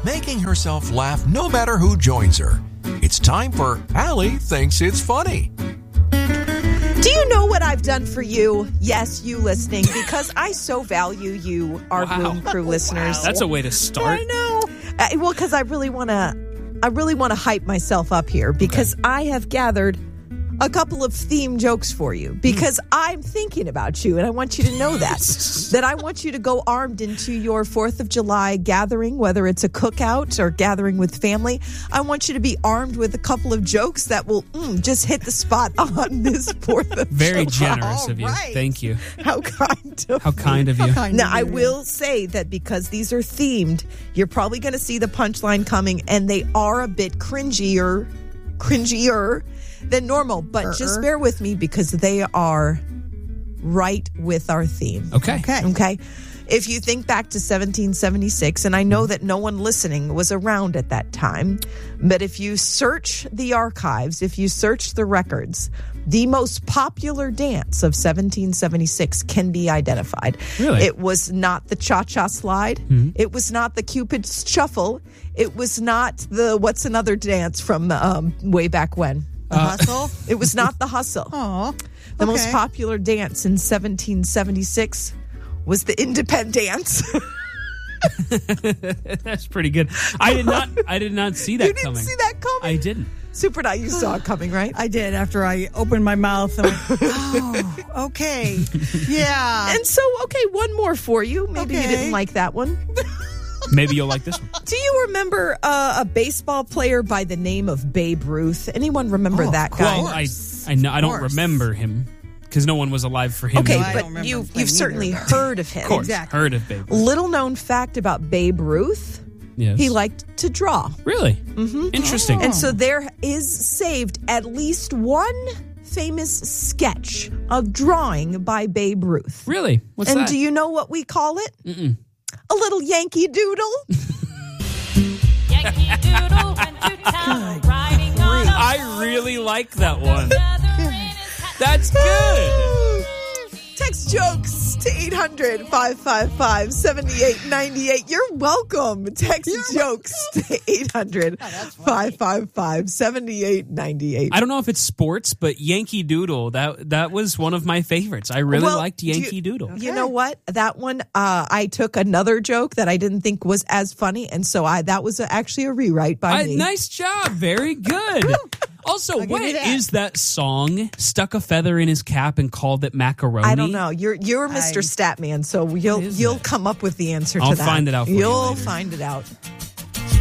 making herself laugh no matter who joins her. It's time for Allie Thinks It's Funny. Do you know what I've done for you? Yes, you listening, because I so value you, our Boom Crew listeners. That's a way to start. I know. Well, because I really want to hype myself up here, because I have gathered a couple of theme jokes for you, because I'm thinking about you, and I want you to know that I want you to go armed into your 4th of July gathering, whether it's a cookout or gathering with family. I want you to be armed with a couple of jokes that will just hit the spot on this 4th of Very July. generous of you. Right. Thank you. How kind of you. Now, I will say that because these are themed, you're probably going to see the punchline coming, and they are a bit cringier than normal, but just bear with me because they are right with our theme. Okay. If you think back to 1776, and I know that no one listening was around at that time, but if you search the archives, if you search the records, the most popular dance of 1776 can be identified. Really? It was not the cha-cha slide. Mm-hmm. It was not the Cupid's shuffle. It was not the, what's another dance from way back when? The hustle? It was not the hustle. The most popular dance in 1776 was the independent dance. That's pretty good. I did not see that coming. You didn't see that coming? I didn't. Super Night, you saw it coming, right? I did, after I opened my mouth and went, okay. Yeah. And so, one more for you. Maybe you didn't like that one. Maybe you'll like this one. Do you remember a baseball player by the name of Babe Ruth? Anyone remember that guy? Well, I know I don't remember him because no one was alive for him. Okay, No, but you've certainly heard of him. Of course, Exactly. heard of Babe Ruth. Little known fact about Babe Ruth. Yes. He liked to draw. Really? Mm-hmm. Interesting. And so there is saved at least one famous sketch of drawing by Babe Ruth. Really? What's that? And do you know what we call it? Mm-mm. A little Yankee Doodle. Yankee Doodle went to town riding on a I really like that one. That's good. Text jokes to 800-555-7898. You're welcome. Text jokes to 800-555-7898. I don't know if it's sports, but Yankee Doodle, that was one of my favorites. I really liked Yankee Doodle. You know what? That one, I took another joke that I didn't think was as funny, and so that was actually a rewrite by me. Nice job. Very good. Also, what is that song? Stuck a feather in his cap and called it macaroni? I don't know. You're Mr. Statman, so you'll come up with the answer to that. I'll find it out for you You'll later. find it out.